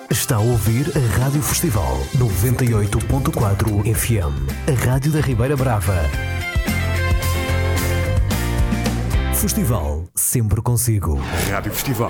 Está a ouvir a Rádio Festival 98.4 FM, a Rádio da Ribeira Brava. Festival, sempre consigo. Rádio Festival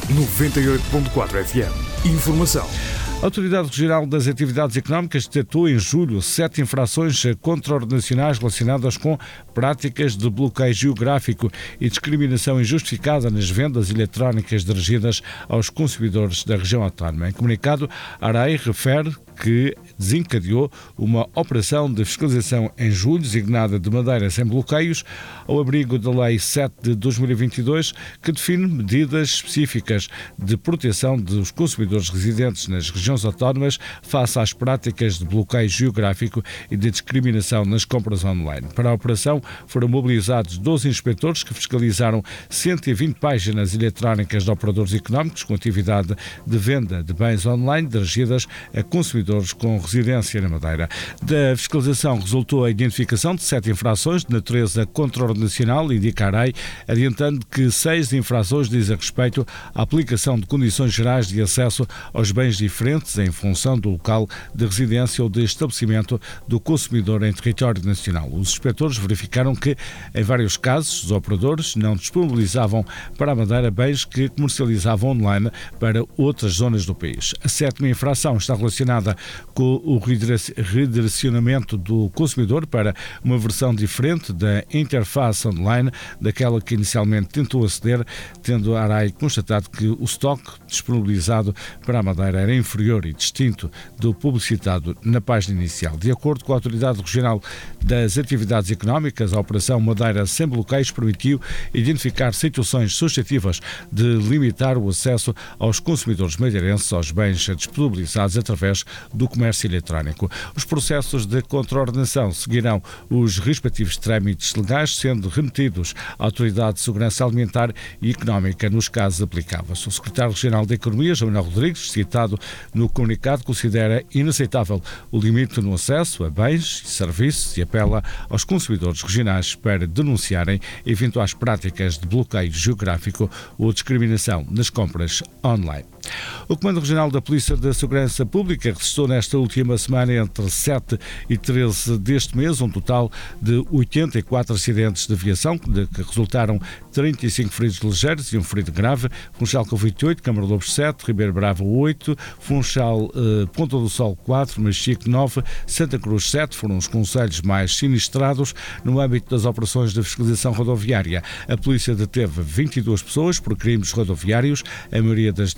98.4 FM. Informação. A Autoridade Regional das Atividades Económicas detectou em julho 7 infrações contraordenacionais relacionadas com práticas de bloqueio geográfico e discriminação injustificada nas vendas eletrónicas dirigidas aos consumidores da região autónoma. Em comunicado, a ARAI refere que desencadeou uma operação de fiscalização em julho, designada de Madeira sem bloqueios, ao abrigo da Lei 7 de 2022, que define medidas específicas de proteção dos consumidores residentes nas regiões autónomas face às práticas de bloqueio geográfico e de discriminação nas compras online. Para a operação foram mobilizados 12 inspectores que fiscalizaram 120 páginas eletrónicas de operadores económicos com atividade de venda de bens online dirigidas a consumidores com residência na Madeira. Da fiscalização resultou a identificação de 7 infrações de natureza contraordenacional, indica a ARAI, adiantando que 6 infrações dizem respeito à aplicação de condições gerais de acesso aos bens diferentes em função do local de residência ou de estabelecimento do consumidor em território nacional. Os inspectores verificaram que, em vários casos, os operadores não disponibilizavam para a Madeira bens que comercializavam online para outras zonas do país. A 7ª infração está relacionada com o redirecionamento do consumidor para uma versão diferente da interface online daquela que inicialmente tentou aceder, tendo a ARAI constatado que o estoque disponibilizado para a Madeira era inferior e distinto do publicitado na página inicial. De acordo com a Autoridade Regional das Atividades Económicas, a Operação Madeira Sem Bloqueios permitiu identificar situações suscetíveis de limitar o acesso aos consumidores madeirenses aos bens disponibilizados através do comércio eletrónico. Os processos de contraordenação seguirão os respectivos trâmites legais, sendo remetidos à Autoridade de Segurança Alimentar e Económica nos casos aplicáveis. O Secretário Regional da Economia, João Manuel Rodrigues, citado no comunicado, considera inaceitável o limite no acesso a bens e serviços e apela aos consumidores regionais para denunciarem eventuais práticas de bloqueio geográfico ou discriminação nas compras online. O Comando Regional da Polícia da Segurança Pública registrou nesta última semana, entre 7 e 13 deste mês, um total de 84 acidentes de aviação, de que resultaram 35 feridos ligeiros e um ferido grave. Funchal Convite 8, Câmara de Lobos 7, Ribeira Brava 8, Funchal Ponta do Sol 4, Machique 9, Santa Cruz 7 foram os concelhos mais sinistrados. No âmbito das operações de fiscalização rodoviária, a polícia deteve 22 pessoas por crimes rodoviários. A maioria das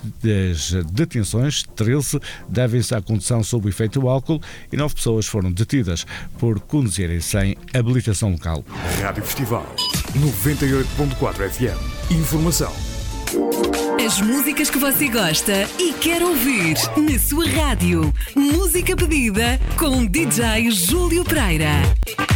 detenções, 13, devem-se à condução sob o efeito do álcool e 9 pessoas foram detidas por conduzirem sem habilitação local. Rádio Festival 98.4 FM. Informação. As músicas que você gosta e quer ouvir na sua rádio. Música pedida com DJ Júlio Pereira.